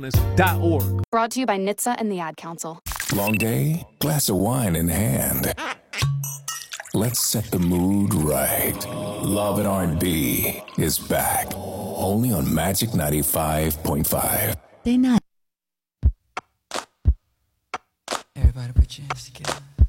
wellness.org. Brought to you by NHTSA and the Ad Council. Long day, glass of wine in hand. Let's set the mood right. Love and R&B is back. Only on Magic 95.5. Everybody put your hands together.